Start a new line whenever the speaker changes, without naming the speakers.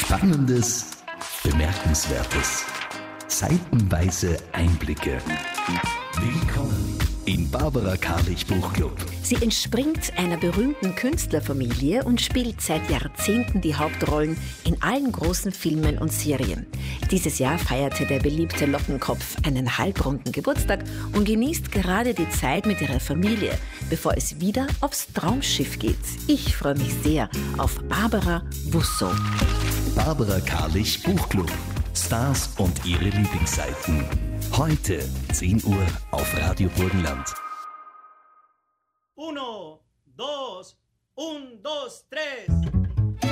Spannendes, Bemerkenswertes, seitenweise Einblicke. Willkommen im Barbara Karlich Buchclub.
Sie entspringt einer berühmten Künstlerfamilie und spielt seit Jahrzehnten die Hauptrollen in allen großen Filmen und Serien. Dieses Jahr feierte der beliebte Lockenkopf einen halbrunden Geburtstag und genießt gerade die Zeit mit ihrer Familie, bevor es wieder aufs Traumschiff geht. Ich freue mich sehr auf Barbara Wusso.
Barbara Karlich Buchclub. Stars und ihre Lieblingsseiten. Heute 10 Uhr auf Radio Burgenland.
1, 2, 1, 2, 3.